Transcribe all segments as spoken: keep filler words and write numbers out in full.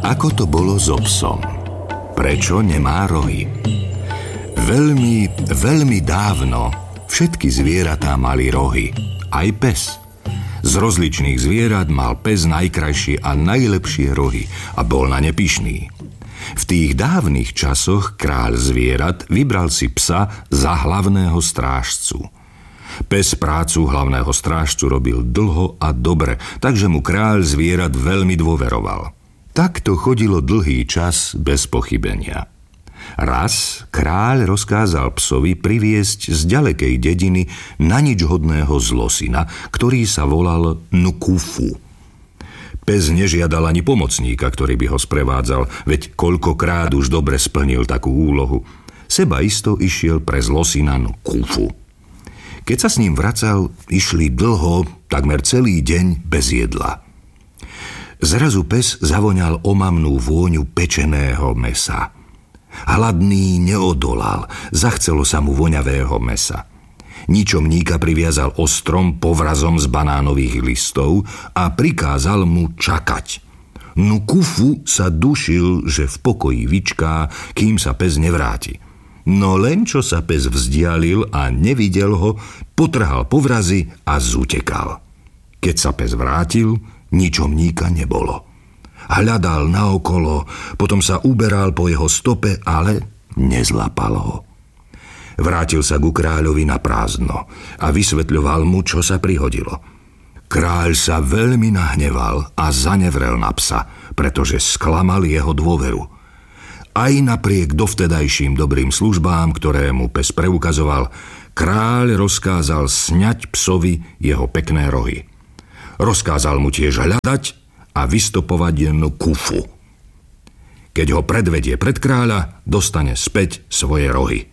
Ako to bolo so psom? Prečo nemá rohy? Veľmi, veľmi dávno všetky zvieratá mali rohy, aj pes. Z rozličných zvierat mal pes najkrajšie a najlepšie rohy a bol na ne pyšný. V tých dávnych časoch kráľ zvierat vybral si psa za hlavného strážcu. Pes prácu hlavného strážcu robil dlho a dobre, takže mu kráľ zvierat veľmi dôveroval. Takto chodilo dlhý čas bez pochybenia. Raz kráľ rozkázal psovi priviesť z ďalekej dediny na nič hodného zlosina, ktorý sa volal Nukufu. Pes nežiadal ani pomocníka, ktorý by ho sprevádzal, veď koľkokrát už dobre splnil takú úlohu. Seba isto išiel pre zlosina Nukufu. Keď sa s ním vracal, išli dlho, takmer celý deň bez jedla. Zrazu pes zavoňal omamnú vôňu pečeného mesa. Hladný neodolal, zachcelo sa mu voňavého mesa. Ničomníka priviazal ostrom povrazom z banánových listov a prikázal mu čakať. Nukufu sa dušil, že v pokoji vyčká, kým sa pes nevráti. No len čo sa pes vzdialil a nevidel ho, potrhal povrazy a zutekal. Keď sa pes vrátil, ničomníka nebolo. Hľadal naokolo, potom sa uberal po jeho stope, ale nezlapal ho. Vrátil sa ku kráľovi na prázdno a vysvetľoval mu, čo sa prihodilo. Kráľ sa veľmi nahneval a zanevrel na psa, pretože sklamal jeho dôveru. Aj napriek dovtedajším dobrým službám, ktoré mu pes preukazoval, kráľ rozkázal sňať psovi jeho pekné rohy. Rozkázal mu tiež hľadať a vystopovať Nukufu. Keď ho predvedie pred kráľa, dostane späť svoje rohy.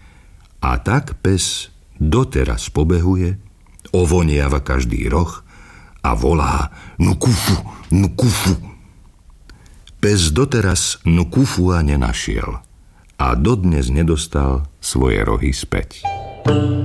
A tak pes doteraz pobehuje, ovoniava každý roh a volá Nukufu, Nukufu. Pes doteraz Nukufua nenašiel a dodnes nedostal svoje rohy späť.